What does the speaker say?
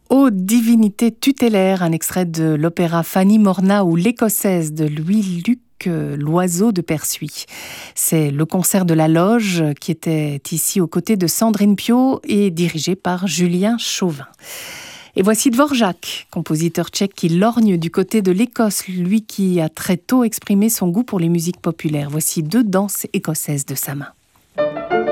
Ô divinité tutélaire, un extrait de l'opéra Fanny Morna ou l'Écossaise de Louis-Luc Loiseau de Persuis. C'est le concert de la Loge qui était ici aux côtés de Sandrine Piau et dirigé par Julien Chauvin. Et voici Dvorak, compositeur tchèque qui lorgne du côté de l'Écosse, lui qui a très tôt exprimé son goût pour les musiques populaires. Voici deux danses écossaises de sa main.